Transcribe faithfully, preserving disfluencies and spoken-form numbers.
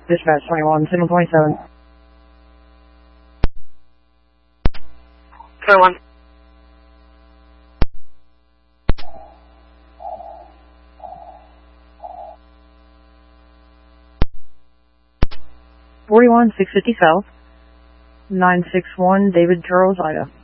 Dispatch twenty-one, signal twenty-seven. twenty-one. forty-one, six fifty South, nine six one David Charles, Ida.